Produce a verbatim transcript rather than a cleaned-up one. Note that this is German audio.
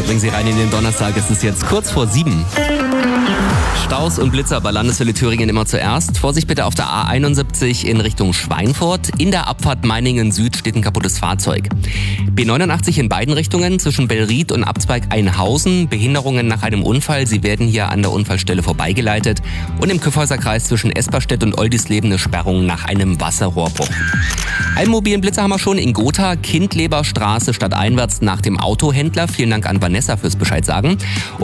bringen Sie rein in den Donnerstag. Es ist jetzt kurz vor sieben. Staus und Blitzer bei Landeshölle Thüringen immer zuerst. Vorsicht bitte auf der A einundsiebzig in Richtung Schweinfurt. In der Abfahrt Meiningen Süd steht ein kaputtes Fahrzeug. B neunundachtzig in beiden Richtungen zwischen Bellried und Abzweig Einhausen. Behinderungen nach einem Unfall. Sie werden hier an der Unfallstelle vorbeigeleitet. Und im Kyffhäuserkreis zwischen Esperstedt und Oldisleben eine Sperrung nach einem Wasserrohrbruch. Einen mobilen Blitzer haben wir schon in Gotha, Kindleberstraße stadteinwärts nach dem Autohändler. Vielen Dank an Vanessa fürs Bescheid sagen.